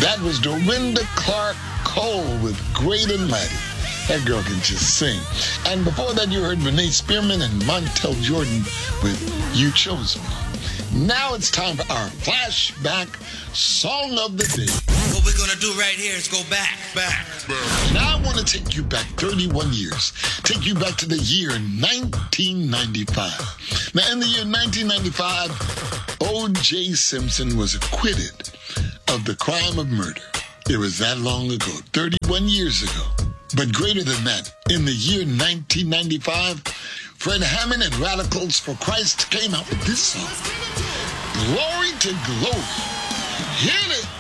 That was Dorinda Clark Cole with Great and Mighty. That girl can just sing. And before that, you heard Renee Spearman and Montel Jordan with You Chose Me. Now it's time for our flashback song of the day. What we're going to do right here is go back. Now I want to take you back 31 years. Take you back to the year 1995. Now in the year 1995, O.J. Simpson was acquitted of the crime of murder. It was that long ago, 31 years ago. But greater than that, in the year 1995, Fred Hammond and Radicals for Christ came out with this song, Glory to Glory. Hit it!